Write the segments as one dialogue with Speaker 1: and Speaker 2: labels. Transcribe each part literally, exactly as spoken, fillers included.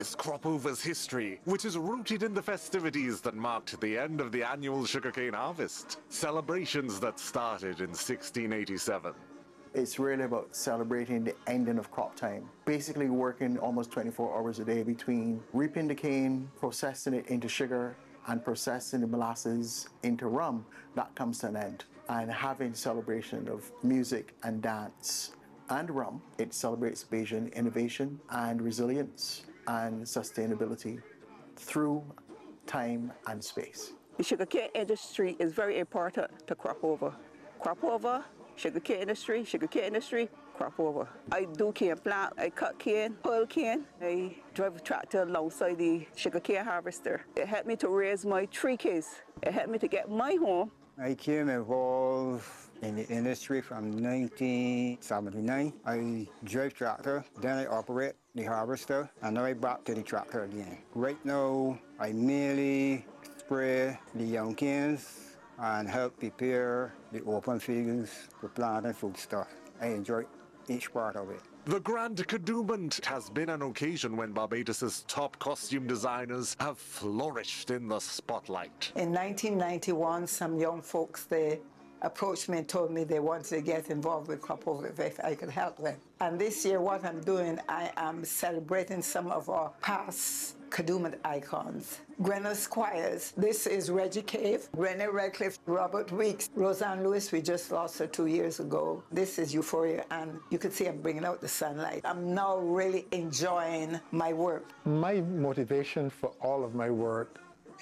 Speaker 1: is Cropover's history, which is rooted in the festivities that marked the end of the annual sugarcane harvest, celebrations that started in sixteen eighty-seven.
Speaker 2: It's really about celebrating the ending of crop time. Basically working almost twenty-four hours a day between reaping the cane, processing it into sugar, and processing the molasses into rum. That comes to an end. And having celebration of music and dance and rum, it celebrates Bajan innovation and resilience and sustainability through time and space.
Speaker 3: The sugarcane industry is very important to Cropover. Cropover, sugarcane industry, sugarcane industry, Cropover. I do cane plant, I cut cane, pull cane, I drive a tractor alongside the sugarcane harvester. It helped me to raise my three kids. It helped me to get my home.
Speaker 4: I came involved in the industry from nineteen seventy-nine. I drive tractor, then I operate the harvester, and now I back to the tractor again. Right now, I mainly spray the young canes and help prepare the open fields for planting food stuff. I enjoy each part of it.
Speaker 1: The Grand Kadooment has been an occasion when Barbados's top costume designers have flourished in the spotlight.
Speaker 5: In nineteen ninety-one, some young folks there approached me and told me they wanted to get involved with Cropover if I could help them. And this year, what I'm doing, I am celebrating some of our past Kadooment icons. Gwenna Squires, this is Reggie Cave, Renee Redcliffe, Robert Weeks, Roseanne Lewis, we just lost her two years ago. This is Euphoria, and you can see I'm bringing out the sunlight. I'm now really enjoying my work.
Speaker 6: My motivation for all of my work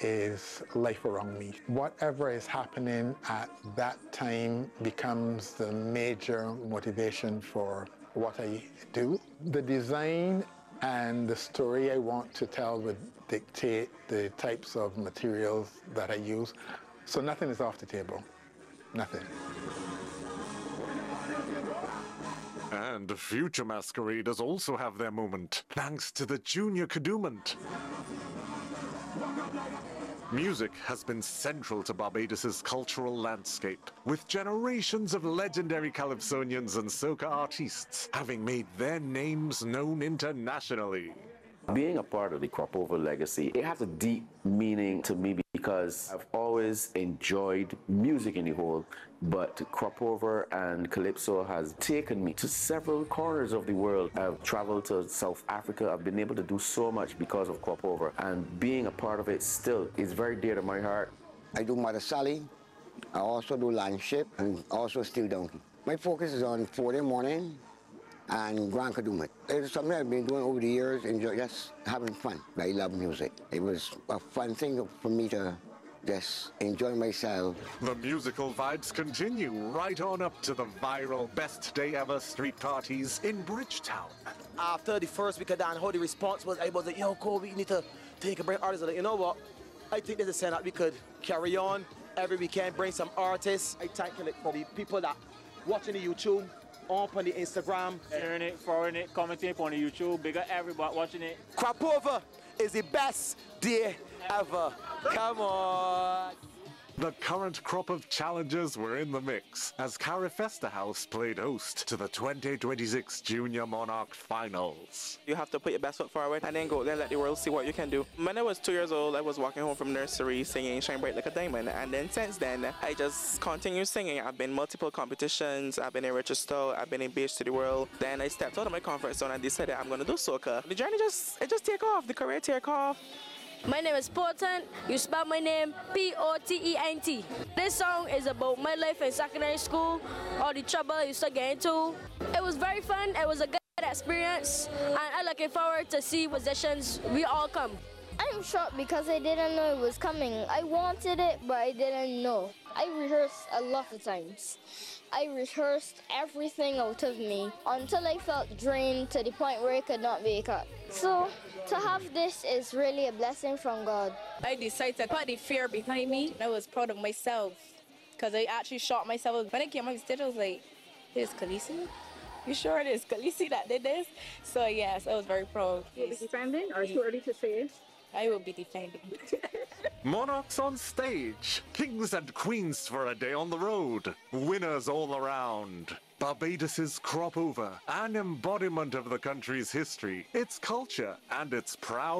Speaker 6: is life around me. Whatever is happening at that time becomes the major motivation for what I do. The design and the story I want to tell would dictate the types of materials that I use. So nothing is off the table, nothing.
Speaker 1: And future masqueraders also have their moment, thanks to the Junior Kadooment. Music has been central to Barbados's cultural landscape, with generations of legendary Calypsonians and soca artists having made their names known internationally.
Speaker 7: Being a part of the Cropover legacy, it has a deep meaning to me because I've always enjoyed music in the whole, but Cropover and Calypso has taken me to several corners of the world. I've traveled to South Africa. I've been able to do so much because of Cropover, and being a part of it still is very dear to my heart.
Speaker 8: I do Mother Sally, I also do Landship, and also Steel Donkey. My focus is on four in the morning and Grand Kadooment. It's something I've been doing over the years, enjoy, just having fun. I love music. It was a fun thing for me to just enjoy myself.
Speaker 1: The musical vibes continue right on up to the viral Best Day Ever street parties in Bridgetown.
Speaker 9: After the first week of Dan, how the response was, I was like, yo, Kobe, you need to think and bring artists. Like, you know what? I think there's a sign that we could carry on every weekend, bring some artists. I thank you like, for the people that watching the YouTube, up on the Instagram.
Speaker 10: Sharing it, forwarding it, commenting on the YouTube. Big up everybody watching it.
Speaker 9: Cropover is the best day ever. Come on.
Speaker 1: The current crop of challengers were in the mix as Carifesta House played host to the twenty twenty-six Junior Monarch Finals.
Speaker 11: You have to put your best foot forward and then go there and let the world see what you can do. When I was two years old, I was walking home from nursery singing Shine Bright Like a Diamond, and then since then, I just continue singing. I've been multiple competitions. I've been in Rochester, I've been in Beach to the World. Then I stepped out of my comfort zone and decided I'm going to do soca. The journey just, it just take off, the career take off.
Speaker 12: My name is Portent. You spell my name P O T E N T. This song is about my life in secondary school, all the trouble I used to get into. It was very fun. It was a good experience, and I'm looking forward to see musicians we all come.
Speaker 13: I'm shocked because I didn't know it was coming. I wanted it, but I didn't know. I rehearsed a lot of times. I rehearsed everything out of me until I felt drained to the point where I could not wake up. So to have this is really a blessing from God.
Speaker 14: I decided to put the fear behind me. I was proud of myself because I actually shot myself. When I came on stage, I was like, "It's Khaleesi? You sure it is Khaleesi that did this?" So yes, I was very proud.
Speaker 15: Will you be defending, or too early to say?
Speaker 14: I will be defending.
Speaker 1: Monarchs on stage, kings and queens for a day on the road, winners all around. Barbados' crop over, an embodiment of the country's history, its culture, and its proud